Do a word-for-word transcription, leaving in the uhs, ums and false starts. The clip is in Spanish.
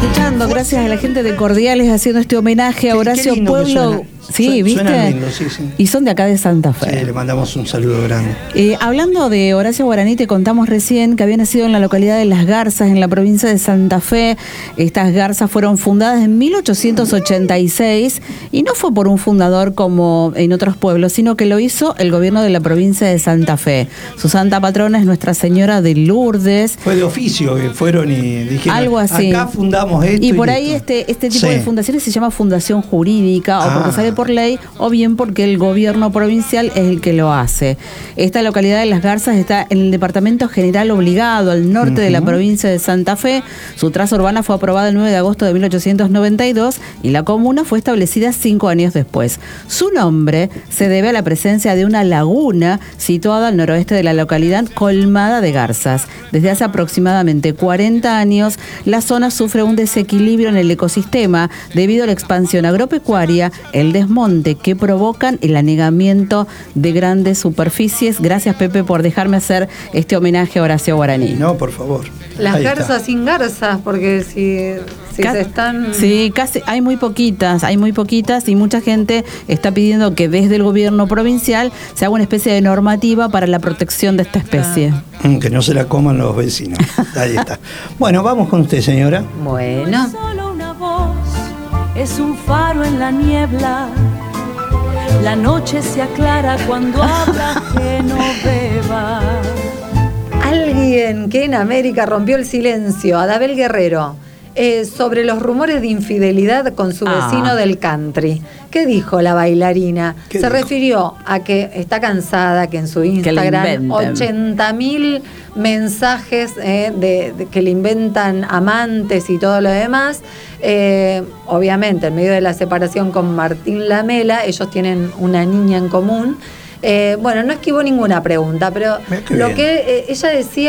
escuchando, gracias a la gente de Cordiales haciendo este homenaje a Horacio Pueblo. Sí, Su, ¿viste? Lindo, sí, sí. Y son de acá de Santa Fe. Sí, le mandamos un saludo grande. Eh, hablando de Horacio Guaraní, te contamos recién que había nacido en la localidad de Las Garzas, en la provincia de Santa Fe. Estas garzas fueron fundadas en mil ochocientos ochenta y seis y no fue por un fundador como en otros pueblos, sino que lo hizo el gobierno de la provincia de Santa Fe. Su santa patrona es Nuestra Señora de Lourdes. Fue de oficio que fueron y dijeron, algo así. Acá fundamos esto. Y por y ahí esto. este, este tipo Sí. de fundaciones se llama fundación jurídica, o porque Ah. sale por ley, o bien porque el gobierno provincial es el que lo hace. Esta localidad de Las Garzas está en el departamento general obligado, al norte uh-huh. de la provincia de Santa Fe. Su traza urbana fue aprobada el nueve de agosto de mil ochocientos noventa y dos y la comuna fue establecida cinco años después. Su nombre se debe a la presencia de una laguna situada al noroeste de la localidad, colmada de garzas. Desde hace aproximadamente cuarenta años, la zona sufre un desequilibrio en el ecosistema debido a la expansión agropecuaria, el desmonte que provocan el anegamiento de grandes superficies. Gracias, Pepe, por dejarme hacer este homenaje a Horacio Guaraní. No, por favor. Las Ahí garzas está. sin garzas, porque si, si Ca- se están... Sí, casi hay muy poquitas, hay muy poquitas y mucha gente está pidiendo que desde el gobierno provincial se haga una especie de normativa para la protección de esta especie. Mm, Que no se la coman los vecinos. Ahí está. Bueno, vamos con usted, señora. Bueno. Solo una voz es un faro en la niebla. La noche se aclara cuando habla que no beba. Alguien que en América rompió el silencio, Adabel Guerrero, eh, sobre los rumores de infidelidad con su Ah. vecino del country. ¿Qué dijo la bailarina? ¿Qué Se dijo? refirió a que está cansada, que en su le Instagram inventen. ochenta mil mensajes eh, de, de que le inventan amantes y todo lo demás. Eh, obviamente, en medio de la separación con Martín Lamela, ellos tienen una niña en común. Eh, bueno, no esquivó ninguna pregunta, pero Mirá qué lo bien. que eh, ella decía